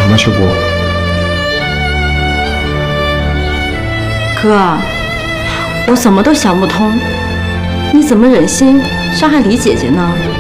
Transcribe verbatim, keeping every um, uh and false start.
吗，秀波？ 哥，我怎么都想不通，你怎么忍心伤害李姐姐呢？